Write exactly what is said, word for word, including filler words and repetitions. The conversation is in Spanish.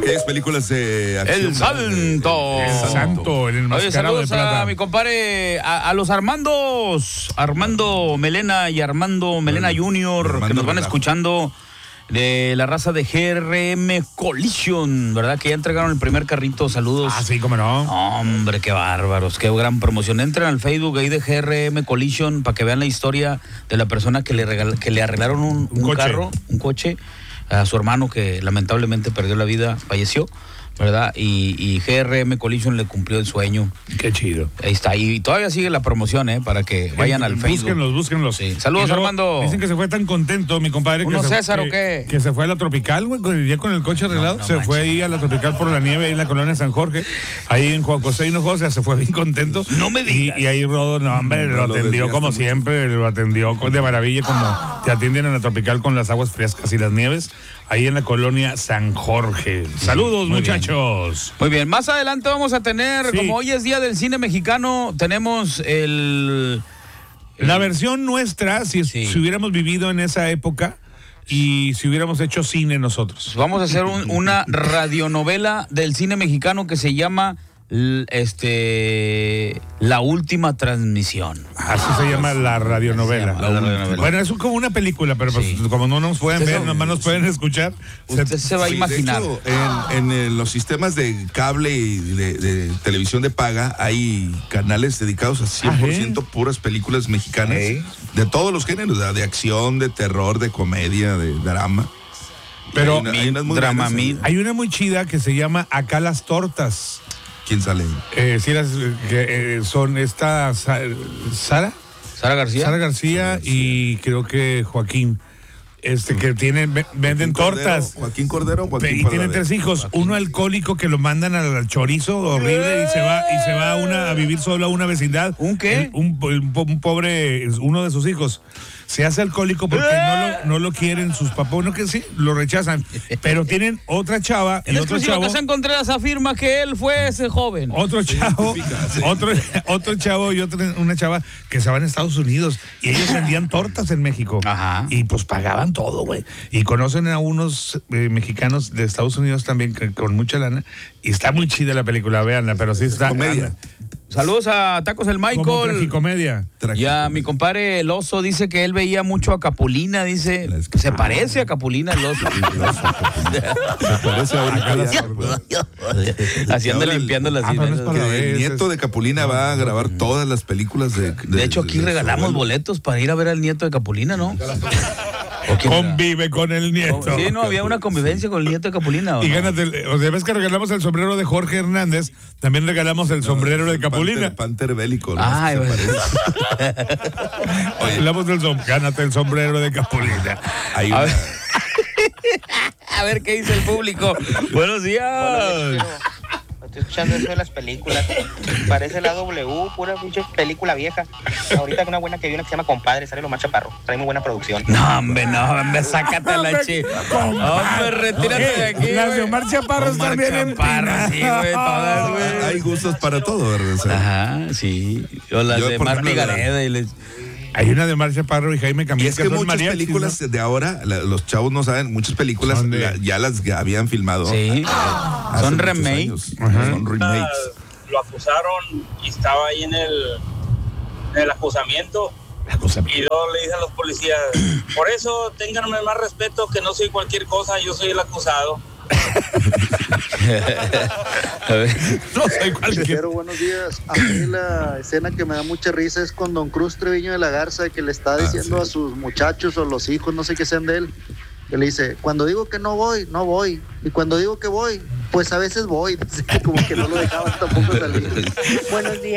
aquellas películas de acción. El Santo. El, el, el Santo, el enmascarado de plata. A mi compadre, a, a los Armandos, Armando Melena y Armando Melena bueno, Junior, Armando que nos van relajo. escuchando de la raza de G R M Collision, ¿verdad? Que ya entregaron el primer carrito, saludos. Ah, sí, cómo no. Hombre, qué bárbaros, qué gran promoción. Entren al Facebook ahí de G R M Collision para que vean la historia de la persona que le, regal, que le arreglaron un, un, un carro, un coche, a su hermano que lamentablemente perdió la vida, falleció, ¿verdad? Y, y G R M Collision le cumplió el sueño. Qué chido. Ahí está, y todavía sigue la promoción, ¿eh? Para que vayan eh, al Facebook. Búsquenlos, búsquenlos. Sí. Saludos, luego, Armando. Dicen que se fue tan contento, mi compadre. ¿Uno que César se, o qué? Que, que se fue a la Tropical, güey, ya con el coche arreglado. No, no se manches. Fue ahí a la Tropical por la nieve, ahí en la colonia San Jorge, ahí en Juan José Hinojosa, se fue bien contento. No me digas. Y, y ahí Rodo, no, hombre, no, lo, lo atendió como mucho. siempre, lo atendió de maravilla, como te atienden en la Tropical con las aguas frescas y las nieves. Ahí en la colonia San Jorge. Saludos, Muy muchachos. Bien. Muy bien, más adelante vamos a tener, sí. como hoy es Día del Cine Mexicano, tenemos el... el... La versión nuestra, si, sí. si hubiéramos vivido en esa época y si hubiéramos hecho cine nosotros. Vamos a hacer un, una radionovela del cine mexicano que se llama... Este La Última Transmisión. Así se llama la radionovela. La radionovela. Bueno, es como una película, pero sí. pues, como no nos pueden ver, nomás nos pueden escuchar. Usted se, se va a sí, imaginar. De hecho, en, en los sistemas de cable y de, de televisión de paga hay canales dedicados a cien por ciento Ajá. puras películas mexicanas. ¿Eh? De todos los géneros, de, de acción, de terror, de comedia, de drama. Pero hay, una, hay, unas muy drama grandes, hay una muy chida que se llama Acá las Tortas. ¿Quién sale? Eh, sí, las, que, eh, son esta Sara. Sara García. Sara García y creo que Joaquín. Este que tienen, venden Joaquín tortas. Cordero, Joaquín Cordero, Joaquín Y tienen tres hijos, Joaquín. Uno alcohólico que lo mandan al chorizo horrible y se va y se va a una a vivir solo a una vecindad. ¿Un qué? El, un, un, un pobre, uno de sus hijos. Se hace alcohólico porque no lo, no lo quieren sus papás, no que sí, lo rechazan. Pero tienen otra chava y en otro chavo. Casa Contreras afirma que él fue ese joven. Otro chavo, sí, sí. otro, otro chavo y otra, una chava que se van a Estados Unidos y ellos vendían tortas en México. Ajá. Y pues pagaban todo, güey. Y conocen a unos eh, mexicanos de Estados Unidos también que, con mucha lana. Y está muy chida la película, véanla, pero sí está. Comedia. Saludos a Tacos el Michael. Como tragicomedia. Ya mi compadre el Oso dice que él veía mucho a Capulina, dice. Se ah. parece a Capulina el Oso. Se parece ahorita. Haciendo limpiando las ah, no El nieto de Capulina va a grabar todas las películas de. De, de hecho, aquí de regalamos de boletos para ir a ver al nieto de Capulina, ¿no? Convive con el nieto. Sí, no, había una convivencia con el nieto de Capulina. Y no? gánate, o sea, ves que regalamos el sombrero de Jorge Hernández, también regalamos el sombrero no, de Capulina. El Panther bélico. ¿No? Ay, Oye, hablamos del som gánate el sombrero de Capulina. Ahí a, ver. A ver qué dice el público. Buenos días. Estoy escuchando eso de las películas. Parece la W, pura pinche película vieja. Ahorita una buena que vi, una que se llama Compadre, sale Omar Chaparro. Trae muy buena producción. No, hombre, no, hombre, sácate la chi. Hombre, retírate de aquí. Las de Omar Chaparro están bien en sí, güey, todas, güey. Hay gustos para todo, ¿verdad? O sea, ajá, sí. O las Yo, de Marta Gareda y les... Hay una de Omar Chaparro y Jaime Camil. Y es que, que muchas mariachis, películas ¿no? de ahora, la, los chavos no saben, muchas películas de... la, ya las habían filmado. Sí. Son remakes. Son remakes. Lo acusaron y estaba ahí en el, en el acusamiento. Y luego le dicen a los policías, por eso ténganme más respeto, que no soy cualquier cosa, yo soy el acusado. No soy cualquier. Buenos días. A mí la escena que me da mucha risa es con Don Cruz Treviño de la Garza, que le está diciendo ah, sí. a sus muchachos o los hijos, no sé qué sean de él, que le dice, cuando digo que no voy, no voy, y cuando digo que voy, pues a veces voy. Como que no lo dejaban tampoco salir. Buenos días.